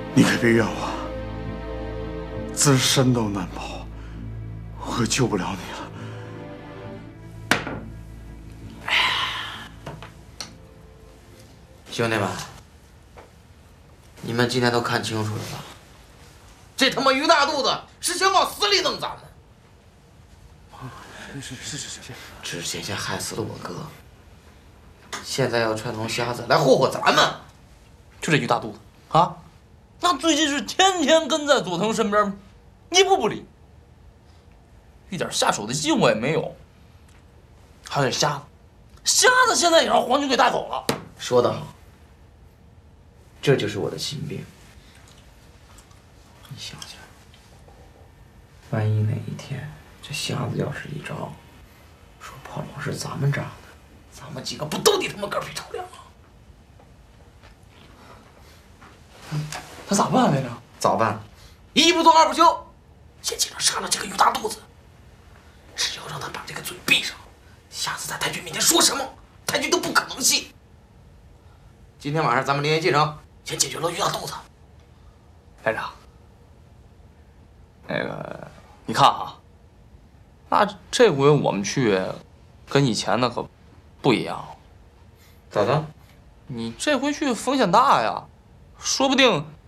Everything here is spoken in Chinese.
你可别怨我，自身都难保，我可救不了你了。 兄弟们，你们今天都看清楚了吧？这他妈于大肚子是想往死里弄咱们。是，之前先害死了我哥，现在要串通瞎子来霍霍咱们。 就这于大肚子啊，那最近是天天跟在佐藤身边，一步不离，一点下手的机会也没有。还有这瞎子，瞎子现在也让皇军给带走了。 说得好，这就是我的心病。你想想，万一哪一天这瞎子要是一招，说炮仗是咱们炸的，咱们几个不都得他妈嗝屁臭脸吗？ 他咋办来着？ 早办，一不做二不休，先接着杀了这个于大肚子。只要让他把这个嘴闭上，下次在太君面前说什么，太君都不可能信。今天晚上咱们连夜进城，先解决了于大肚子。 连长，那个你看啊，那这回我们去，跟以前的可不一样。 咋的？ 你这回去风险大呀，说不定